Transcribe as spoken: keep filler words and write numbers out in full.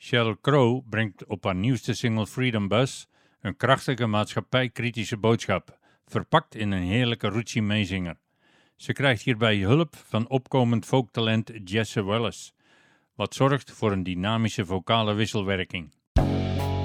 Sheryl Crow brengt op haar nieuwste single Freedom Buzz een krachtige maatschappijkritische boodschap, verpakt in een heerlijke rootsy meezinger. Ze krijgt hierbij hulp van opkomend folktalent Jesse Wallace, wat zorgt voor een dynamische vocale wisselwerking.